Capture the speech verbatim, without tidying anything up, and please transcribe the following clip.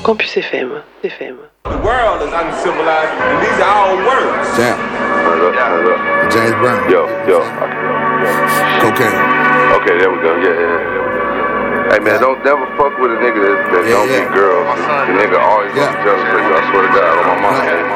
Campus F M, F M. The world is uncivilized, and these are all words. Jam. Turn it up, turn it up. James Brown. Yo, yo. Cocaine. Okay, there we go. Yeah, yeah, yeah. Hey man, don't never fuck with a nigga that, that Yeah, don't yeah. get girls. The nigga always Yeah. gonna be jealous of you. I swear to God.